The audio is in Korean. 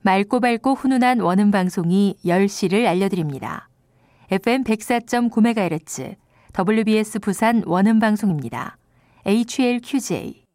맑고 밝고 훈훈한 원음 방송이 10시를 알려드립니다. FM 104.9MHz WBS 부산 원음 방송입니다. HLQJ